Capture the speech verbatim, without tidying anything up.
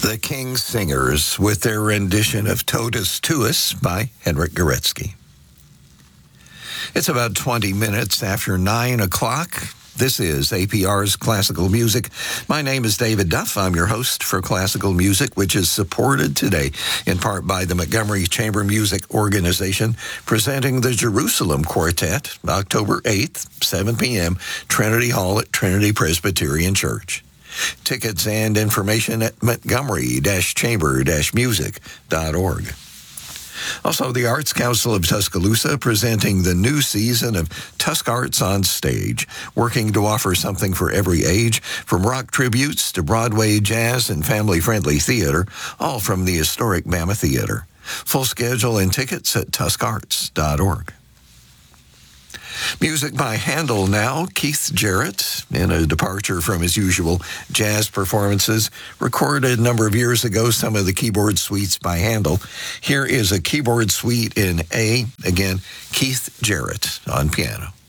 The King Singers with their rendition of Totus Tuus by Henryk Górecki. It's about twenty minutes after nine o'clock. This is A P R's Classical Music. My name is David Duff. I'm your host for Classical Music, which is supported today in part by the Montgomery Chamber Music Organization, presenting the Jerusalem Quartet, October eighth, seven p.m., Trinity Hall at Trinity Presbyterian Church. Tickets and information at montgomery chamber music dot org. Also, the Arts Council of Tuscaloosa presenting the new season of Tusk Arts on Stage, working to offer something for every age, from rock tributes to Broadway jazz and family-friendly theater, all from the historic Mammoth Theater. Full schedule and tickets at tusk arts dot org. Music by Handel now. Keith Jarrett, in a departure from his usual jazz performances, recorded a number of years ago some of the keyboard suites by Handel. Here is a keyboard suite in A. Again, Keith Jarrett on piano.